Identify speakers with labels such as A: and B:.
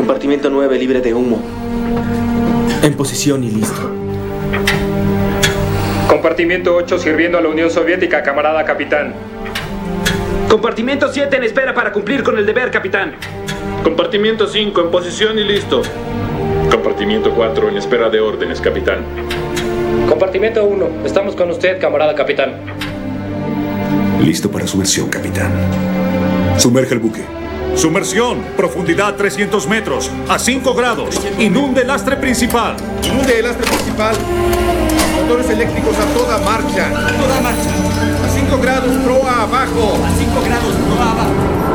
A: Compartimiento 9 libre de humo.
B: En posición y listo.
C: Compartimiento 8 sirviendo a la Unión Soviética, camarada capitán.
D: Compartimiento 7 en espera para cumplir con el deber, capitán.
E: Compartimiento 5 en posición y listo.
F: Compartimiento 4 en espera de órdenes, capitán.
C: Compartimiento 1, estamos con usted, camarada capitán.
G: Listo para sumersión, capitán. Sumerge el buque.
H: Sumersión, profundidad 300 metros, a 5 grados. Inunde el lastre principal.
I: Inunde el lastre principal. Motores eléctricos a toda marcha.
J: A toda marcha.
I: A 5 grados, proa abajo.
J: A 5 grados, proa abajo.